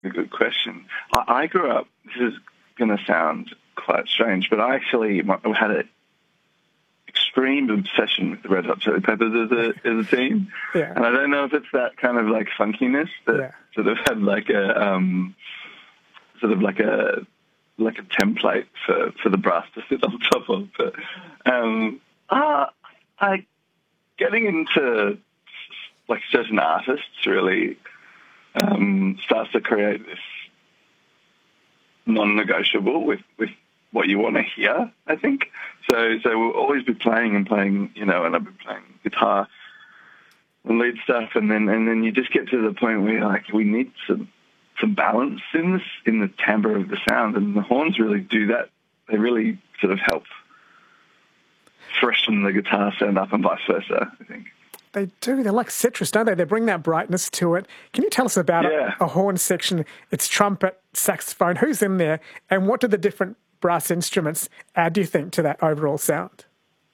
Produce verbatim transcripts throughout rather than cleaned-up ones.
a good question. I, I grew up, this is going to sound quite strange, but I actually my, I had an extreme obsession with the Red Hot Chili Peppers as a, as a teen. Yeah. And I don't know if it's that kind of like funkiness that Yeah. sort of had like a, um, sort of like a, like a template for, for the brass to sit on top of. But um, uh, I, getting into like certain artists really um, starts to create this non-negotiable with, with what you want to hear, I think. So so we'll always be playing and playing, you know, and I've been playing guitar and lead stuff, and then and then you just get to the point where you're like, we need some some balance in this, in the timbre of the sound, and the horns really do that. They really sort of help freshen the guitar sound up and vice versa, I think. They do. They're like citrus, don't they? They bring that brightness to it. Can you tell us about Yeah. a, a horn section? It's trumpet, saxophone. Who's in there? And what do the different brass instruments add, do you think, to that overall sound?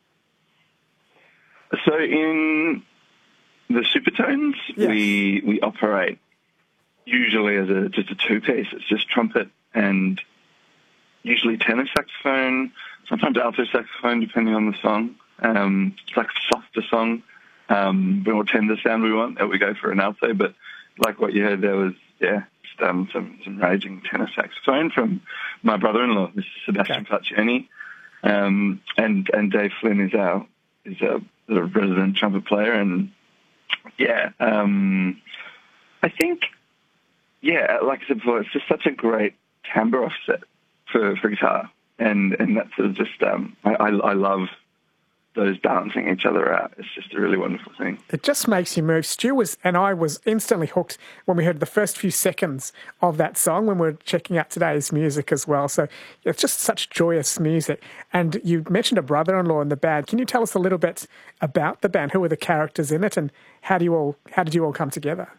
So in the Supertones, Yes. we we operate usually as a just a two-piece. It's just trumpet and usually tenor saxophone, sometimes alto saxophone, depending on the song. Um, it's like a softer song. Um, the more tender sound we want, we go for an alto. But like what you heard, there was, yeah, just, um, some, some raging tenor saxophone from my brother-in-law, Mister Sebastian Falcioni. Um, and, and Dave Flynn is our, is a, a resident trumpet player. And yeah, um, I think, yeah, like I said before, it's just such a great timbre offset for, for guitar. And, and that's sort of just, um, I, I, I love those balancing each other out. It's just a really wonderful thing. It just makes you move. Stu was, and I was instantly hooked when we heard the first few seconds of that song when we were checking out today's music as well. So it's just such joyous music. And you mentioned a brother-in-law in the band. Can you tell us a little bit about the band? Who are the characters in it, and how do you all, how did you all come together?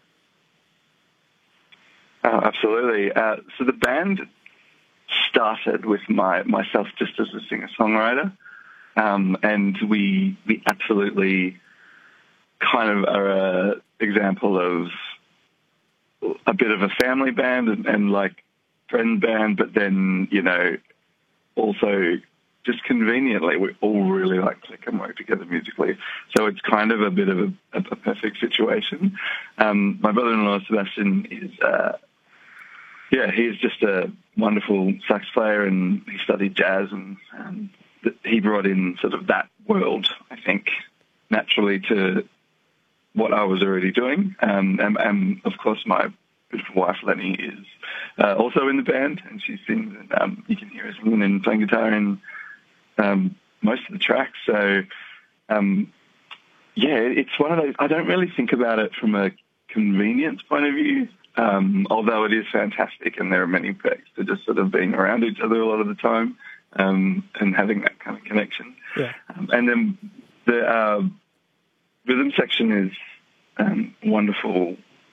Oh, absolutely. Uh, so the band started with my myself just as a singer-songwriter. Um, and we we absolutely kind of are an example of a bit of a family band and, and like friend band, but then, you know, also just conveniently we all really like click and work together musically. So it's kind of a bit of a, a, a perfect situation. Um, my brother-in-law, Sebastian, is, uh, yeah, he's just a wonderful sax player, and he studied jazz, and um, he brought in sort of that world, I think, naturally to what I was already doing. Um, and, and, of course, my beautiful wife, Lenny, is uh, also in the band, and she sings, and um, you can hear her singing and playing guitar in um, most of the tracks. So, um, yeah, it's one of those, I don't really think about it from a convenience point of view, um, although it is fantastic, and there are many perks to just sort of being around each other a lot of the time. Um, and having that kind of connection. Yeah. Um, and then the uh, rhythm section is um, wonderful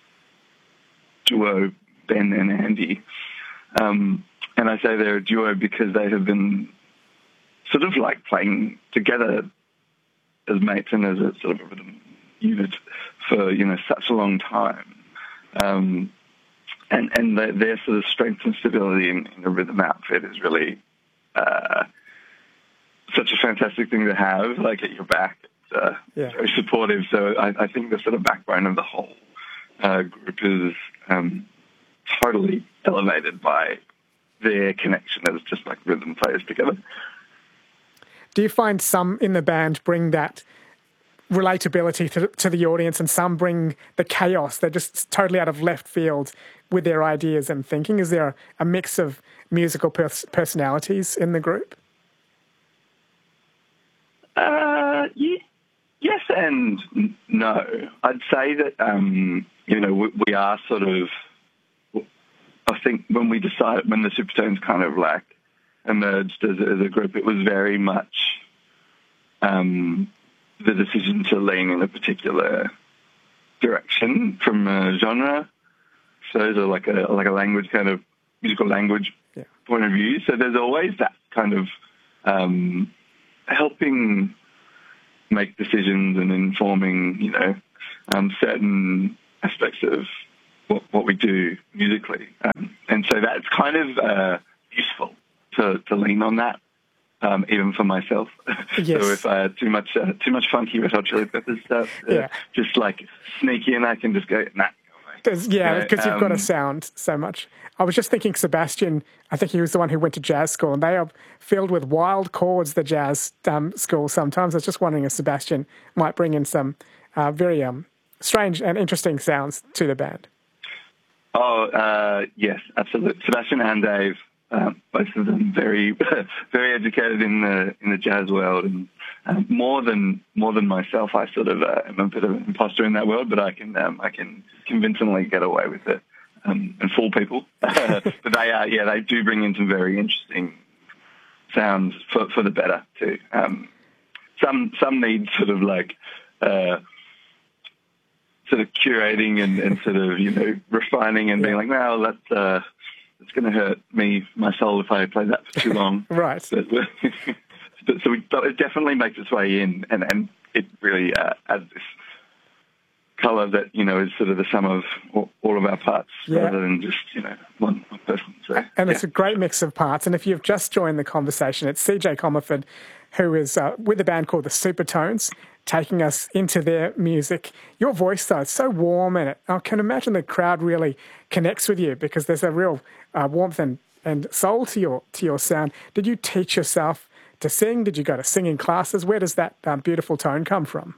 duo, Ben and Andy. Um, and I say they're a duo because they have been sort of like playing together as mates and as a sort of a rhythm unit for, you know, such a long time. Um, and and their, their sort of strength and stability in, in the rhythm outfit is really Uh, such a fantastic thing to have, like at your back. It's uh, yeah. very supportive. So I, I think the sort of backbone of the whole uh, group is um, totally elevated by their connection as just like rhythm players together. Do you find some in the band bring that relatability to, to the audience, and some bring the chaos? They're just totally out of left field with their ideas and thinking. Is there a, a mix of musical pers- personalities in the group? Uh, y- yes and n- no. I'd say that, um, you know, we, we are sort of, I think when we decided, when the Supertones kind of like emerged as, as a group, it was very much um, the decision to lean in a particular direction from a genre. So there's a, like a like a language kind of musical language yeah. point of view. So there's always that kind of um, helping make decisions and informing, you know, um, certain aspects of what, what we do musically. Um, and so that's kind of uh, useful to, to lean on that, um, even for myself. Yes. So if I had too much uh, too much funky Red Hot Chili Peppers stuff, uh, yeah. just like sneak in, I can just go, nah. Yeah, because you know, you've got to um, sound so much. I was just thinking Sebastian, I think he was the one who went to jazz school, and they are filled with wild chords, the jazz um, school sometimes. I was just wondering if Sebastian might bring in some uh, very um, strange and interesting sounds to the band. Oh, uh, yes, absolutely. Sebastian and Dave, um, both of them very very educated in the in the jazz world, and um, more than more than myself. I sort of uh, am a bit of an imposter in that world, but I can um, I can convincingly get away with it um, and fool people. But they are, yeah, they do bring in some very interesting sounds for for the better too. Um, some some need sort of like. Uh, sort of curating and, and sort of, you know, refining and being like, well, that's, uh, it's going to hurt me, my soul, if I play that for too long. Right. But, but, so we, but it definitely makes its way in, and, and it really uh, adds this colour that, you know, is sort of the sum of all, all of our parts yeah. rather than just, you know, one, one person. So, and yeah. It's a great mix of parts. And if you've just joined the conversation, it's C J Comerford, who is uh, with a band called the Supertones, taking us into their music. Your voice, though, is so warm, and it, I can imagine the crowd really connects with you because there's a real uh, warmth and, and soul to your to your sound. Did you teach yourself to sing? Did you go to singing classes? Where does that um, beautiful tone come from?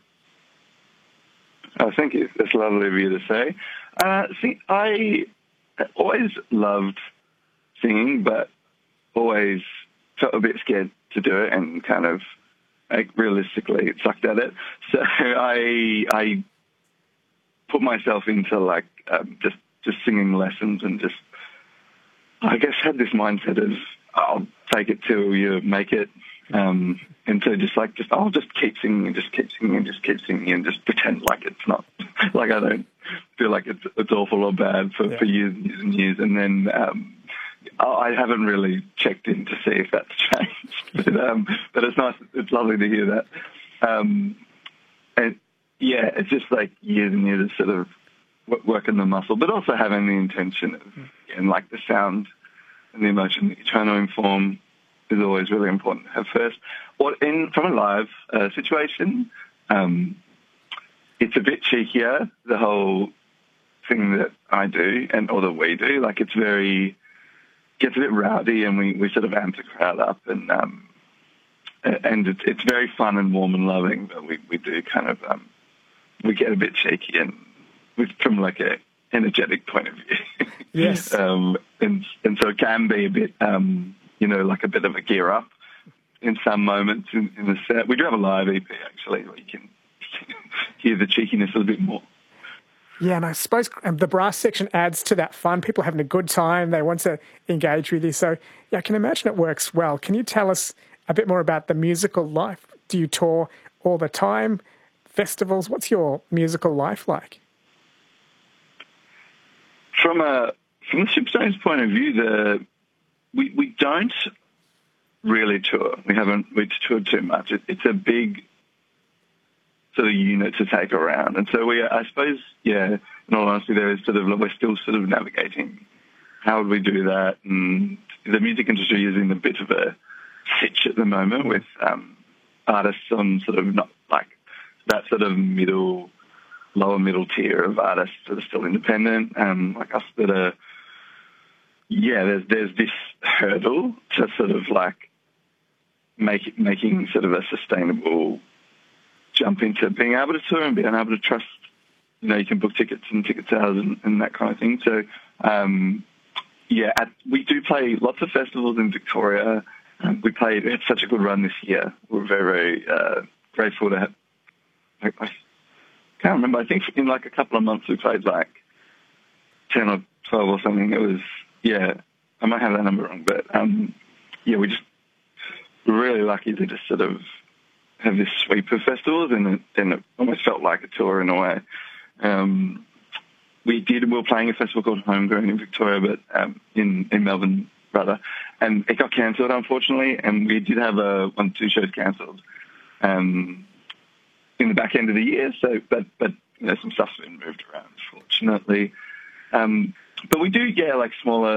Oh, thank you. That's lovely of you to say. Uh, see, I always loved singing, but always felt a bit scared to do it and kind of, like, realistically sucked at it. So I I put myself into, like, um, just, just singing lessons and just, I guess, had this mindset of, I'll take it till you make it. Um, and so just like, just I'll just keep singing and just keep singing and just keep singing and just pretend like it's not, like I don't feel like it's it's awful or bad for, yeah. for years and years and years. And then um, I haven't really checked in to see if that's changed. but, um, but it's nice, it's lovely to hear that. Um, and yeah, it's just like years and years of sort of working the muscle, but also having the intention of, and like the sound and the emotion that you're trying to inform is always really important to have first. Or in from a live uh, situation, um, it's a bit cheekier, the whole thing that I do and or that we do. Like it's very gets a bit rowdy, and we, we sort of amp the crowd up, and um, and it's it's very fun and warm and loving. But we, we do kind of um, we get a bit cheeky and with from like a energetic point of view. Yes. um, and and so it can be a bit. Um, you know, like a bit of a gear up in some moments in, in the set. We do have a live E P, actually, where you can hear the cheekiness a bit more. Yeah, and I suppose the brass section adds to that fun. People are having a good time. They want to engage with you. So, yeah, I can imagine it works well. Can you tell us a bit more about the musical life? Do you tour all the time? Festivals? What's your musical life like? From a from the Supertones point of view, the We we don't really tour. We haven't we toured too much. It, it's a big sort of unit to take around, and so we. I suppose, yeah. In all honesty, there is sort of we're still sort of navigating how would we do that, and the music industry is in a bit of a sitch at the moment with um, artists on sort of not like that sort of middle, lower middle tier of artists that are still independent, um, like us that are. Yeah, there's there's this hurdle to sort of like make making sort of a sustainable jump into being able to tour and being able to trust, you know, you can book tickets and ticket sales and, and that kind of thing. So, um, yeah, at, we do play lots of festivals in Victoria. Um, we played, we had such a good run this year. We're very, very uh, grateful to have, I, I can't remember, I think in like a couple of months we played like ten or twelve or something. It was, yeah, I might have that number wrong, but um, yeah, we just we're really lucky to just sort of have this sweep of festivals, and it, and it almost felt like a tour in a way. Um, we did, we were playing a festival called Homegrown in Victoria, but um, in, in Melbourne, rather, and it got cancelled, unfortunately, and we did have a, one, two shows cancelled um, in the back end of the year, so, but, but you know, some stuff's been moved around, fortunately. Um, but we do, yeah, like smaller